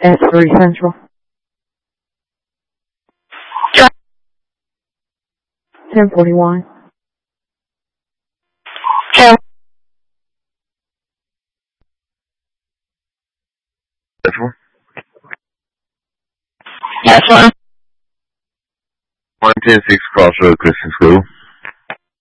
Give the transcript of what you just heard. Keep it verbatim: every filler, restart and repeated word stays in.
S three Central. ten forty-one. ten. Central. Yes, one. one ten six Crossroad Christian School.